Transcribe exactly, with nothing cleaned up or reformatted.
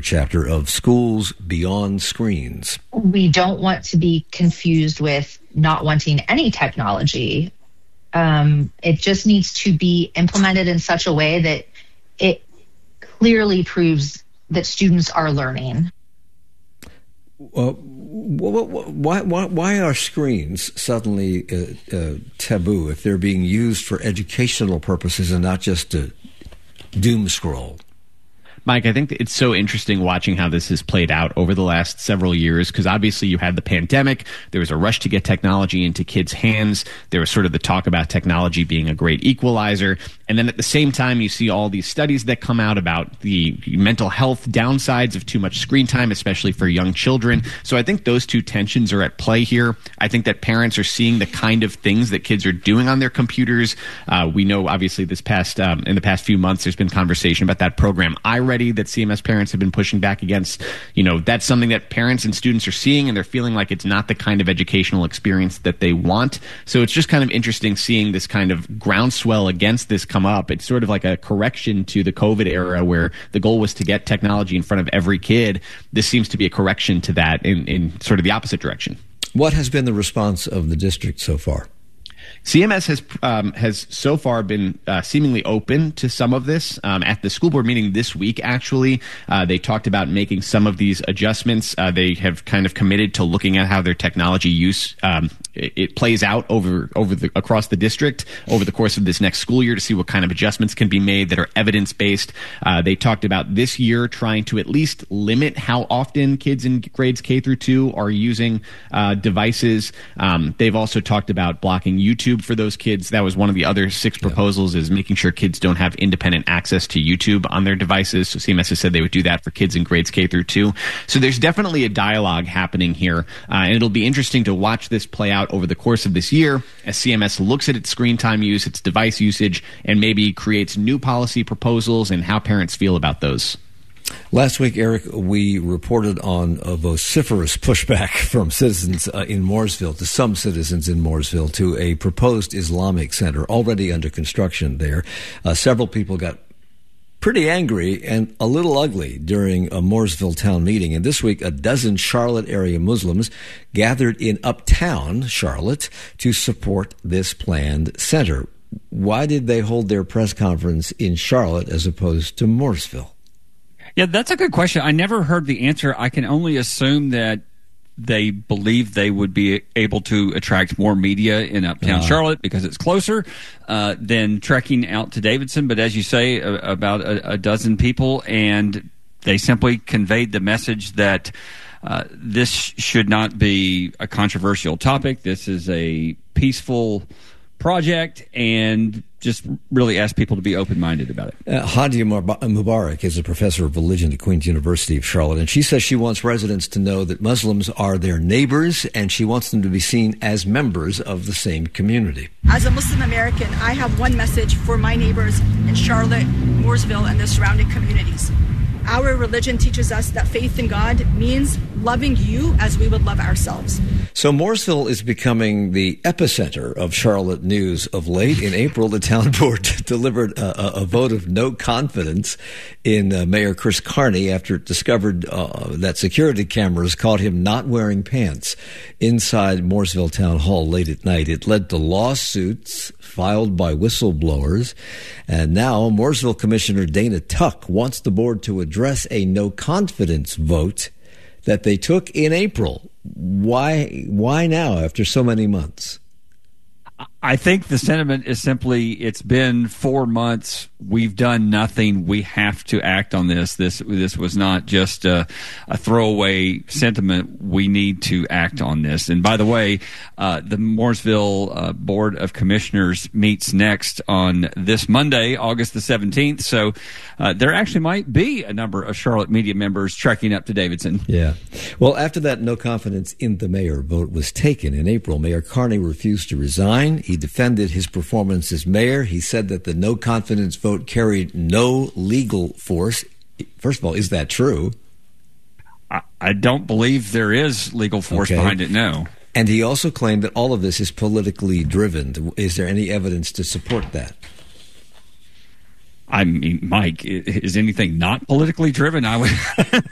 chapter of Schools Beyond Screens. We don't want to be confused with not wanting any technology. Um, it just needs to be implemented in such a way that it clearly proves that students are learning. Uh, why, why, why are screens suddenly uh, uh, taboo if they're being used for educational purposes and not just to doom scroll? Mike, I think it's so interesting watching how this has played out over the last several years, because obviously you had the pandemic. There was a rush to get technology into kids' hands. There was sort of the talk about technology being a great equalizer. And then at the same time, you see all these studies that come out about the mental health downsides of too much screen time, especially for young children. So I think those two tensions are at play here. I think that parents are seeing the kind of things that kids are doing on their computers. Uh, we know, obviously, this past um, in the past few months, there's been conversation about that program iReady that C M S parents have been pushing back against. You know, that's something that parents and students are seeing, and they're feeling like it's not the kind of educational experience that they want. So it's just kind of interesting seeing this kind of groundswell against this come up. It's sort of like a correction to the COVID era where the goal was to get technology in front of every kid. This seems to be a correction to that in, in sort of the opposite direction. What has been the response of the district so far? C M S has um, has so far been uh, seemingly open to some of this. Um, at the school board meeting this week, actually, uh, they talked about making some of these adjustments. Uh, they have kind of committed to looking at how their technology use um, it, it plays out over over the across the district over the course of this next school year to see what kind of adjustments can be made that are evidence based. Uh, they talked about this year trying to at least limit how often kids in grades K through two are using uh, devices. Um, they've also talked about blocking YouTube for those kids. That was one of the other six yeah. proposals, is making sure kids don't have independent access to YouTube on their devices. So C M S has said they would do that for kids in grades K through two. So there's definitely a dialogue happening here. Uh, and it'll be interesting to watch this play out over the course of this year as C M S looks at its screen time use, its device usage, and maybe creates new policy proposals and how parents feel about those. Last week, Eric, we reported on a vociferous pushback from citizens uh, in Mooresville, to some citizens in Mooresville, to a proposed Islamic center already under construction there. Uh, several people got pretty angry and a little ugly during a Mooresville town meeting. And this week, a dozen Charlotte area Muslims gathered in uptown Charlotte to support this planned center. Why did they hold their press conference in Charlotte as opposed to Mooresville? Yeah, that's a good question. I never heard the answer. I can only assume that they believe they would be able to attract more media in uptown uh, Charlotte because it's closer uh, than trekking out to Davidson. But as you say, a, about a, a dozen people, and they simply conveyed the message that uh, this should not be a controversial topic. This is a peaceful project, and just really ask people to be open-minded about it. Uh, Hadia Mubarak is a professor of religion at Queen's University of Charlotte, and she says she wants residents to know that Muslims are their neighbors, and she wants them to be seen as members of the same community. As a Muslim American, I have one message for my neighbors in Charlotte, Mooresville, and the surrounding communities. Our religion teaches us that faith in God means loving you as we would love ourselves. So Mooresville is becoming the epicenter of Charlotte news of late. In April, the town board delivered a, a vote of no confidence in uh, Mayor Chris Carney after it discovered uh, that security cameras caught him not wearing pants inside Mooresville Town Hall late at night. It led to lawsuits filed by whistleblowers. And now Mooresville Commissioner Dana Tuck wants the board to address a no-confidence vote that they took in April. Why, why now after so many months? I think the sentiment is simply, it's been four months. We've done nothing. We have to act on this. This this was not just a, a throwaway sentiment. We need to act on this. And by the way, uh, the Mooresville uh, Board of Commissioners meets next on this Monday, August the seventeenth. So uh, there actually might be a number of Charlotte media members trekking up to Davidson. Yeah. Well, after that no confidence in the mayor vote was taken in April, Mayor Carney refused to resign. He defended his performance as mayor. He said that the no confidence vote carried no legal force. First of all, is that true? I, I don't believe there is legal force okay. behind it, no. And he also claimed that all of this is politically driven. Is there any evidence to support that? I mean, Mike, is anything not politically driven? I would